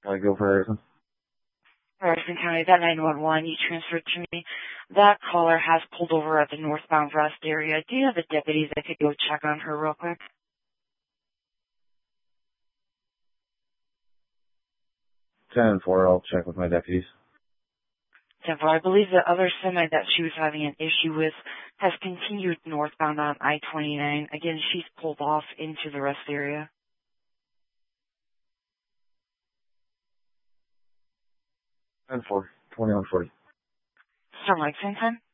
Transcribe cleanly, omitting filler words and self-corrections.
I go for Harrison. Harrison County, that 911 you transferred to me, that caller has pulled over at the northbound rest area. Do you have the deputies that could go check on her real quick? 10-4, I'll check with my deputies. Temple, I believe the other semi that she was having an issue with has continued northbound on I-29. Again, she's pulled off into the rest area. 10-4, 2140. Sound like same time?